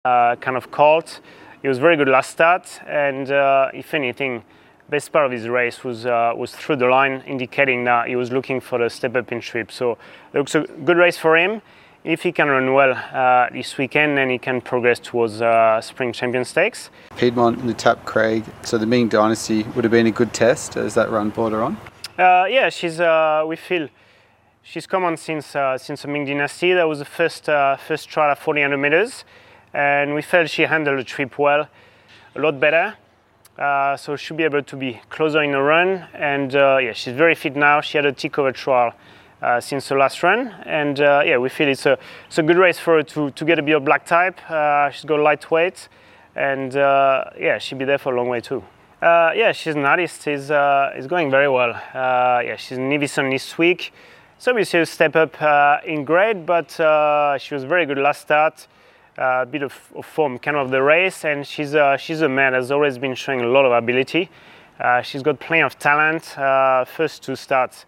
kind of cold. He was very good last start, and if anything, best part of his race was through the line, indicating that he was looking for the step up in trip. So it looks a good race for him. If he can run well this weekend, then he can progress towards Spring Champion Stakes. Piedmont and the Tap Craig, so the Ming Dynasty would have been a good test. Has that run border on? Yeah, we feel she's come on since the Ming Dynasty. That was the first trial at 400 meters, and we felt she handled the trip well, a lot better. So she'll be able to be closer in the run, and yeah, she's very fit now. She had a takeover trial since the last run, and yeah, we feel it's a good race for her to get a bit of black type. She's got lightweight, and yeah, she'll be there for a long way too. Yeah, she's an artist. Is going very well. Yeah, she's in Nivison this week. So we see a step up in grade, but she was very good last start. A bit of form kind of the race, and she's a mare that's always been showing a lot of ability. She's got plenty of talent. First two starts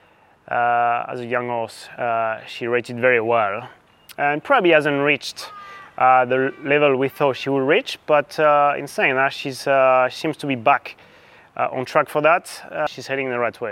as a young horse, she rated very well, and probably hasn't reached the level we thought she would reach. But in saying that, she seems to be back on track for that. She's heading the right way.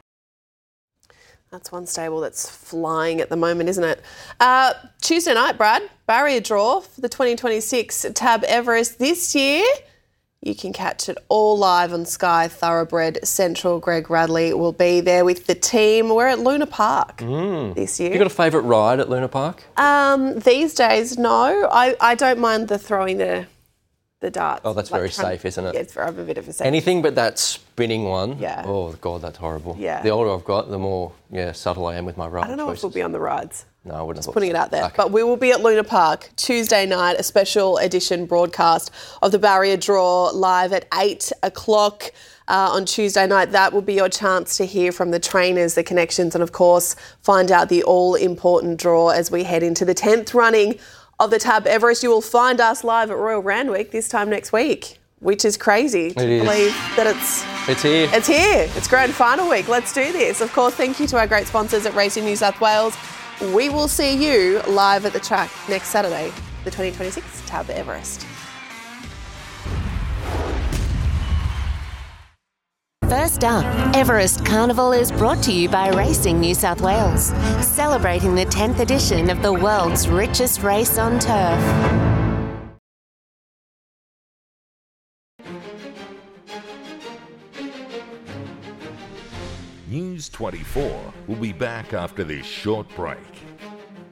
That's one stable that's flying at the moment, isn't it? Tuesday night, Brad, barrier draw for the 2026 Tab Everest this year. You can catch it all live on Sky Thoroughbred Central. Greg Radley will be there with the team. We're at Luna Park this year. You got a favourite ride at Luna Park? These days, no. I don't mind throwing the darts. Oh, that's very safe, isn't it? Yeah, it's I'm a bit of a safe. Anything but that spinning one. Yeah. Oh, God, that's horrible. Yeah. The older I've got, the more subtle I am with my ride I don't know choices. if we'll be on the rides. No, I wouldn't. Just putting it out there. Okay. But we will be at Luna Park Tuesday night, a special edition broadcast of the barrier draw live at 8 o'clock on Tuesday night. That will be your chance to hear from the trainers, the connections, and of course, find out the all-important draw as we head into the 10th running of the Tab Everest. You will find us live at Royal Randwick this time next week, which is crazy to believe that it's here. It's here. It's grand final week. Let's do this. Of course, thank you to our great sponsors at Racing New South Wales. We will see you live at the track next Saturday, the 2026 Tab Everest. First up, Everest Carnival is brought to you by Racing New South Wales, celebrating the 10th edition of the world's richest race on turf. News 24 will be back after this short break.